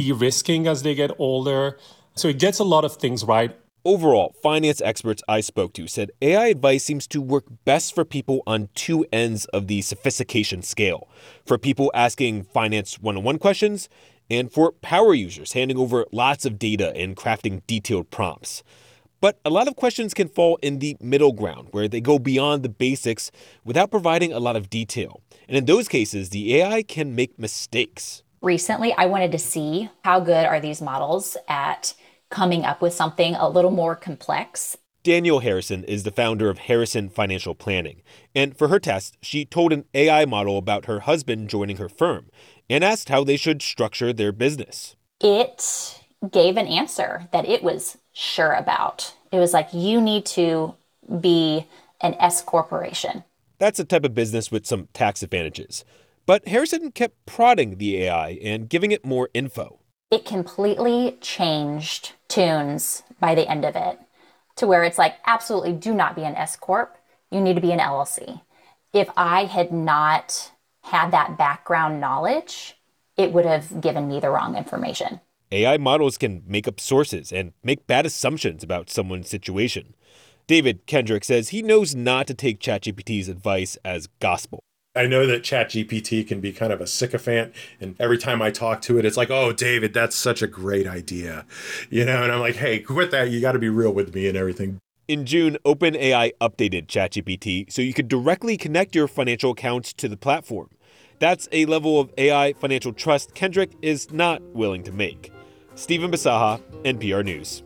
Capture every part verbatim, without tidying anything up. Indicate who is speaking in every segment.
Speaker 1: de-risking as they get older. So it gets a lot of things right.
Speaker 2: Overall, finance experts I spoke to said A I advice seems to work best for people on two ends of the sophistication scale. For people asking finance one-on-one questions, and for power users handing over lots of data and crafting detailed prompts. But a lot of questions can fall in the middle ground, where they go beyond the basics without providing a lot of detail. And in those cases, the A I can make mistakes.
Speaker 3: Recently, I wanted to see how good are these models at coming up with something a little more complex.
Speaker 2: Danielle Harrison is the founder of Harrison Financial Planning. And for her test, she told an A I model about her husband joining her firm and asked how they should structure their business.
Speaker 3: It gave an answer that it was sure about. It was like, you need to be an S corporation.
Speaker 2: That's a type of business with some tax advantages. But Harrison kept prodding the A I and giving it more info.
Speaker 3: It completely changed tunes by the end of it to where it's like, absolutely do not be an S corp. You need to be an L L C. If I had not had that background knowledge, it would have given me the wrong information.
Speaker 2: A I models can make up sources and make bad assumptions about someone's situation. David Kendrick says he knows not to take ChatGPT's advice as gospel.
Speaker 4: I know that ChatGPT can be kind of a sycophant, and every time I talk to it, it's like, oh, David, that's such a great idea. You know, and I'm like, hey, quit that. You got to be real with me and everything.
Speaker 2: In June, OpenAI updated ChatGPT so you could directly connect your financial accounts to the platform. That's a level of A I financial trust Kendrick is not willing to make. Stephen Basaha, N P R News.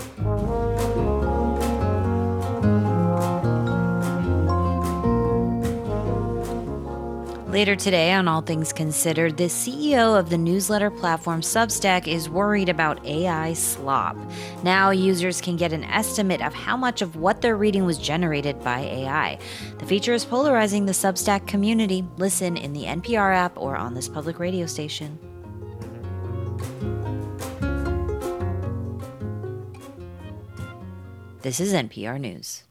Speaker 5: Later today on All Things Considered, the C E O of the newsletter platform Substack is worried about A I slop. Now users can get an estimate of how much of what they're reading was generated by A I. The feature is polarizing the Substack community. Listen in the N P R app or on this public radio station. This is N P R News.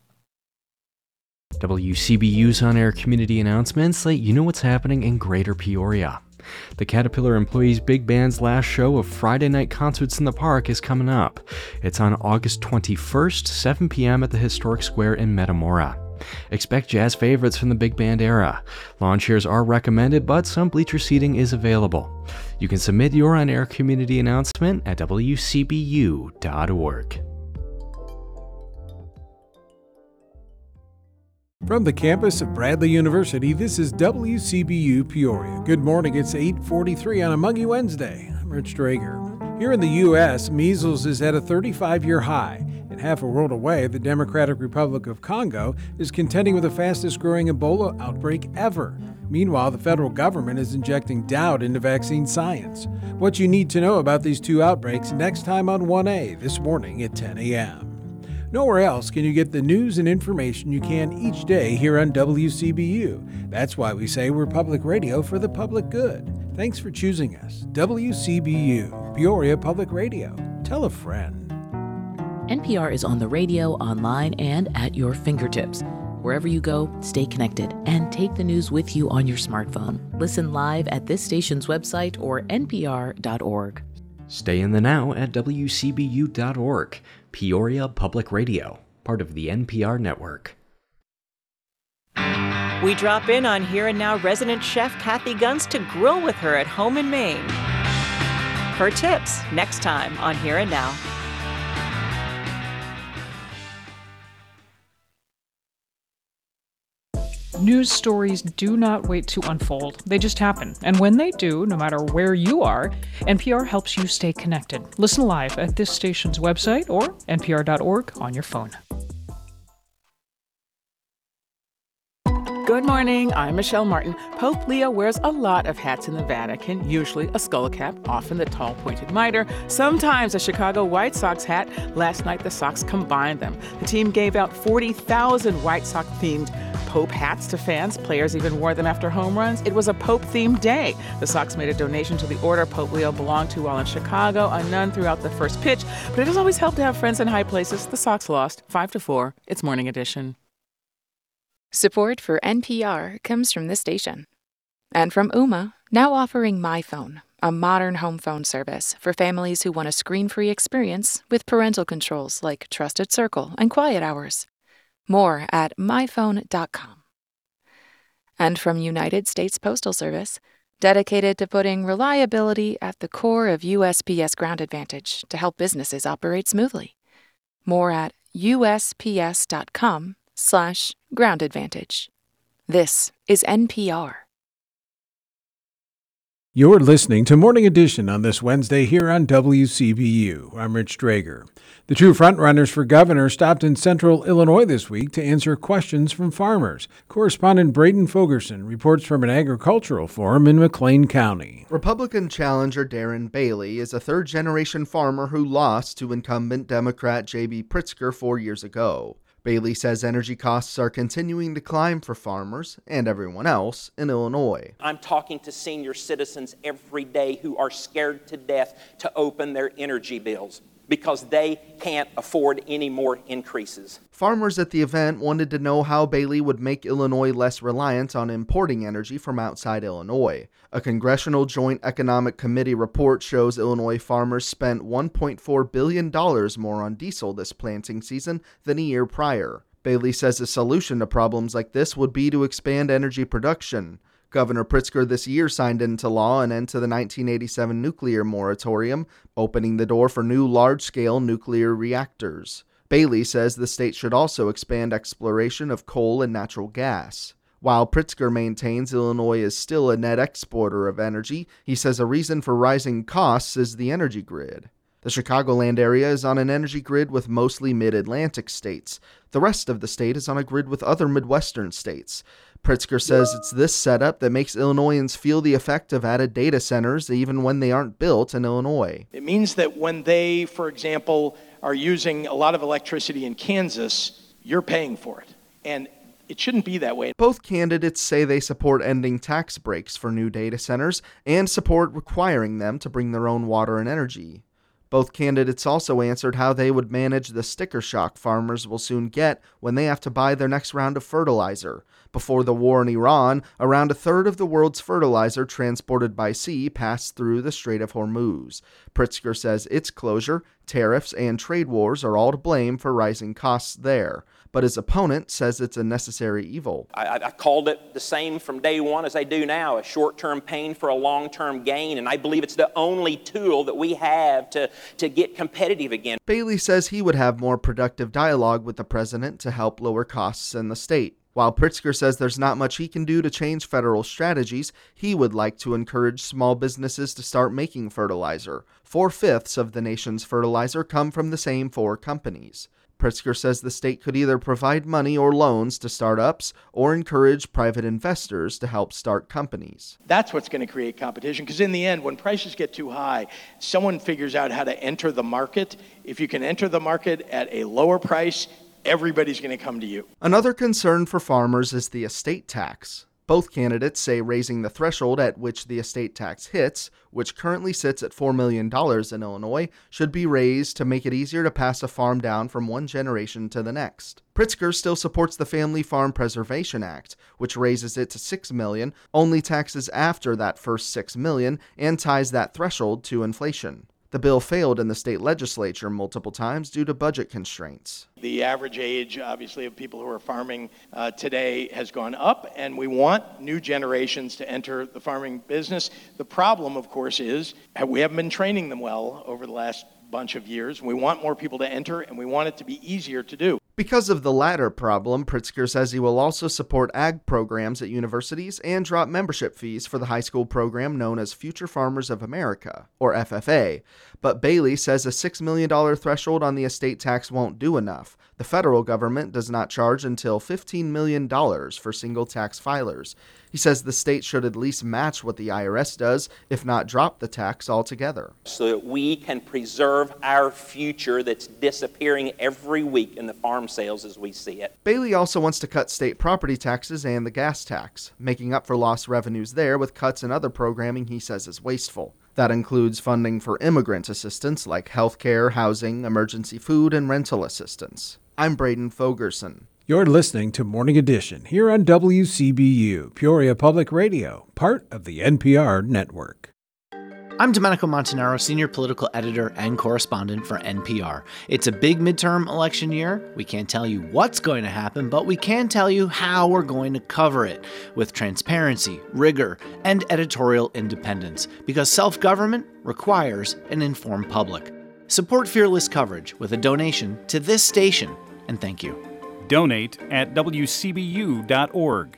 Speaker 6: W C B U's on-air community announcements let you know what's happening in Greater Peoria. The Caterpillar Employees Big Band's last show of Friday Night Concerts in the Park is coming up. It's on August twenty-first, seven p.m. at the Historic Square in Metamora. Expect jazz favorites from the big band era. Lawn chairs are recommended, but some bleacher seating is available. You can submit your on-air community announcement at w c b u dot org.
Speaker 7: From the campus of Bradley University, this is W C B U Peoria. Good morning, it's eight forty-three on a muggy Wednesday. I'm Rich Drager. Here in the U S, measles is at a thirty-five-year high. And half a world away, the Democratic Republic of Congo is contending with the fastest-growing Ebola outbreak ever. Meanwhile, the federal government is injecting doubt into vaccine science. What you need to know about these two outbreaks next time on one A this morning at ten a.m. Nowhere else can you get the news and information you can each day here on W C B U. That's why we say we're public radio for the public good. Thanks for choosing us. W C B U, Peoria Public Radio. Tell a friend.
Speaker 8: N P R is on the radio, online, and at your fingertips. Wherever you go, stay connected and take the news with you on your smartphone. Listen live at this station's website or n p r dot org.
Speaker 6: Stay in the now at w c b u dot org. Peoria Public Radio, part of the N P R network.
Speaker 9: We drop in on Here and Now resident chef Kathy Gunz to grill with her at home in Maine. Her tips next time on Here and Now.
Speaker 10: News stories do not wait to unfold. They just happen. And when they do, no matter where you are, N P R helps you stay connected. Listen live at this station's website or n p r dot org on your phone.
Speaker 11: Good morning, I'm Michelle Martin. Pope Leo wears a lot of hats in the Vatican, usually a skull cap, often the tall pointed mitre, sometimes a Chicago White Sox hat. Last night the Sox combined them. The team gave out forty thousand White Sox-themed Pope hats to fans. Players even wore them after home runs. It was a Pope-themed day. The Sox made a donation to the order Pope Leo belonged to while in Chicago, a nun throughout the first pitch. But it does always help to have friends in high places. The Sox lost five to four. It's Morning Edition.
Speaker 12: Support for N P R comes from this station. And from Ooma, now offering My Phone, a modern home phone service for families who want a screen-free experience with parental controls like Trusted Circle and Quiet Hours. More at my phone dot com. And from United States Postal Service, dedicated to putting reliability at the core of U S P S Ground Advantage to help businesses operate smoothly. More at U S P S dot com slash ground advantage. This is N P R.
Speaker 7: You're listening to Morning Edition on this Wednesday here on W C B U. I'm Rich Drager. The two frontrunners for governor stopped in central Illinois this week to answer questions from farmers. Correspondent Braden Fogerson reports from an agricultural forum in McLean County.
Speaker 13: Republican challenger Darren Bailey is a third-generation farmer who lost to incumbent Democrat J B Pritzker four years ago. Bailey says energy costs are continuing to climb for farmers and everyone else in Illinois.
Speaker 14: I'm talking to senior citizens every day who are scared to death to open their energy bills because they can't afford any more increases.
Speaker 13: Farmers at the event wanted to know how Bailey would make Illinois less reliant on importing energy from outside Illinois. A Congressional Joint Economic Committee report shows Illinois farmers spent one point four billion dollars more on diesel this planting season than a year prior. Bailey says a solution to problems like this would be to expand energy production. Governor Pritzker this year signed into law an end to the nineteen eighty-seven nuclear moratorium, opening the door for new large-scale nuclear reactors. Bailey says the state should also expand exploration of coal and natural gas. While Pritzker maintains Illinois is still a net exporter of energy, he says a reason for rising costs is the energy grid. The Chicagoland area is on an energy grid with mostly mid-Atlantic states. The rest of the state is on a grid with other Midwestern states. Pritzker says it's this setup that makes Illinoisans feel the effect of added data centers even when they aren't built in Illinois.
Speaker 15: It means that when they, for example, are using a lot of electricity in Kansas, you're paying for it. And it shouldn't be that way.
Speaker 13: Both candidates say they support ending tax breaks for new data centers and support requiring them to bring their own water and energy. Both candidates also answered how they would manage the sticker shock farmers will soon get when they have to buy their next round of fertilizer. Before the war in Iran, around a third of the world's fertilizer transported by sea passed through the Strait of Hormuz. Pritzker says its closure, tariffs, and trade wars are all to blame for rising costs there. But his opponent says it's a necessary evil.
Speaker 14: I, I called it the same from day one as I do now, a short-term pain for a long-term gain, and I believe it's the only tool that we have to, to get competitive again.
Speaker 13: Bailey says he would have more productive dialogue with the president to help lower costs in the state. While Pritzker says there's not much he can do to change federal strategies, he would like to encourage small businesses to start making fertilizer. Four-fifths of the nation's fertilizer come from the same four companies. Pritzker says the state could either provide money or loans to startups or encourage private investors to help start companies.
Speaker 15: That's what's going to create competition, because in the end, when prices get too high, someone figures out how to enter the market. If you can enter the market at a lower price, everybody's going to come to you.
Speaker 13: Another concern for farmers is the estate tax. Both candidates say raising the threshold at which the estate tax hits, which currently sits at four million dollars in Illinois, should be raised to make it easier to pass a farm down from one generation to the next. Pritzker still supports the Family Farm Preservation Act, which raises it to six million dollars, only taxes after that first six million dollars, and ties that threshold to inflation. The bill failed in the state legislature multiple times due to budget constraints.
Speaker 15: The average age, obviously, of people who are farming uh, today has gone up, and we want new generations to enter the farming business. The problem, of course, is we haven't been training them well over the last bunch of years. We want more people to enter, and we want it to be easier to do.
Speaker 13: Because of the latter problem, Pritzker says he will also support ag programs at universities and drop membership fees for the high school program known as Future Farmers of America, or F F A. But Bailey says a six million dollars threshold on the estate tax won't do enough. The federal government does not charge until fifteen million dollars for single tax filers. He says the state should at least match what the I R S does, if not drop the tax altogether.
Speaker 14: So that we can preserve our future that's disappearing every week in the farm sales as we see it.
Speaker 13: Bailey also wants to cut state property taxes and the gas tax, making up for lost revenues there with cuts in other programming he says is wasteful. That includes funding for immigrant assistance like healthcare, housing, emergency food, and rental assistance. I'm Braden Fogerson.
Speaker 7: You're listening to Morning Edition here on W C B U, Peoria Public Radio, part of the N P R network.
Speaker 16: I'm Domenico Montanaro, Senior Political Editor and Correspondent for N P R. It's a big midterm election year. We can't tell you what's going to happen, but we can tell you how we're going to cover it with transparency, rigor, and editorial independence, because self-government requires an informed public. Support fearless coverage with a donation to this station, and thank you.
Speaker 17: Donate at W C B U dot org.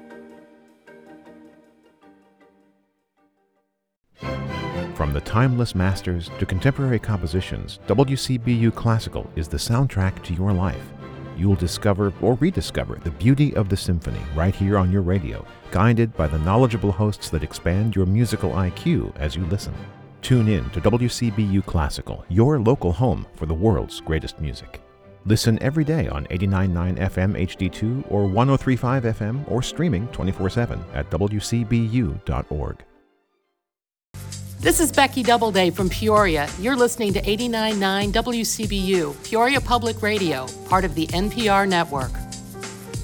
Speaker 18: From the timeless masters to contemporary compositions, W C B U Classical is the soundtrack to your life. You'll discover or rediscover the beauty of the symphony right here on your radio, guided by the knowledgeable hosts that expand your musical I Q as you listen. Tune in to W C B U Classical, your local home for the world's greatest music. Listen every day on eighty-nine point nine F M H D two or one oh three point five F M or streaming twenty-four seven at W C B U dot org.
Speaker 19: This is Becky Doubleday from Peoria. You're listening to eighty-nine point nine W C B U, Peoria Public Radio, part of the N P R network.